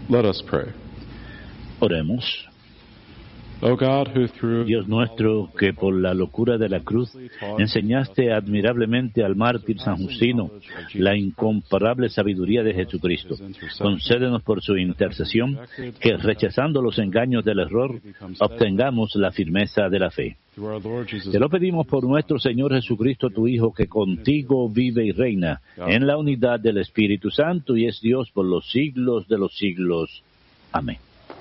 Let us pray. Oremos. O God, who through Dios nuestro, que por la locura de la cruz enseñaste admirablemente al mártir San Justino la incomparable sabiduría de Jesucristo, concédenos por su intercesión que, rechazando los engaños del error, obtengamos la firmeza de la fe. Te lo pedimos por nuestro Señor Jesucristo, tu Hijo, que contigo vive y reina en la unidad del Espíritu Santo y es Dios por los siglos de los siglos. Amén.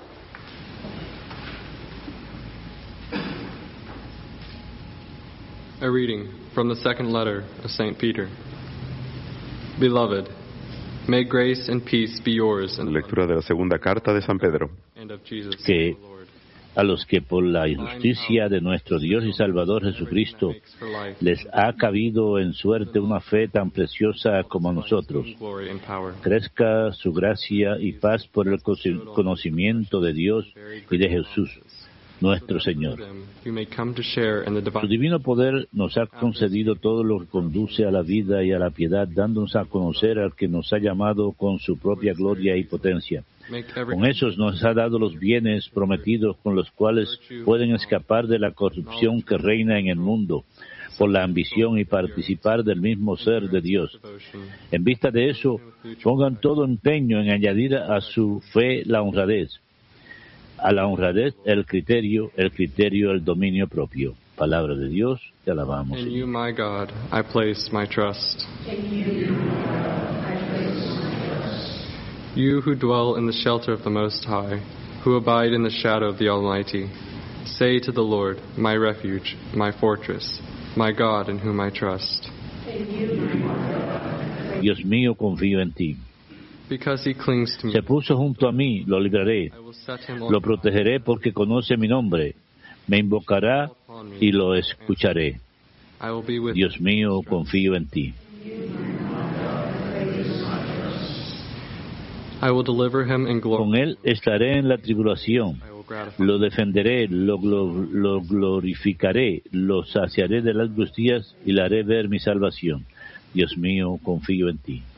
A reading from the second letter of St. Peter. Beloved, may grace and peace be yours Lectura de la segunda carta de San Pedro. and of Jesus Que the Lord. a los que por la justicia de nuestro Dios y Salvador Jesucristo les ha cabido en suerte una fe tan preciosa como a nosotros, Glory and power. crezca su gracia y paz por el conocimiento de Dios y de Jesús, nuestro Señor. You may come to share in the Su divine divino poder nos ha concedido todo lo que conduce a la vida y a la piedad, dándonos a conocer al que nos ha llamado con su propia gloria y potencia. make every Con esos nos ha dado los bienes prometidos con los cuales pueden escapar de la corrupción que reina en el mundo por la ambición y participar del mismo ser de Dios. devotion. En vista de eso, pongan todo empeño en añadir a su fe la honradez, a la honradez el criterio el dominio propio. Palabra de Dios, te alabamos. In Señor. you, my God, I place my trust. You who dwell in the shelter of the Most High, who abide in the shadow of the Almighty, say to the Lord, my refuge, my fortress, my God in whom I trust. Dios mío, confío en ti. Because he clings to me, Se puso junto a mí, lo libraré. I will set him Lo protegeré porque conoce mi nombre. Me invocará y lo escucharé. I will be with Dios mío, confío en ti. I will deliver him in glory. Con él estaré en la tribulación. I will gratify. Lo defenderé, lo glorificaré, lo saciaré de largos días y le haré ver mi salvación. Dios mío, confío en ti.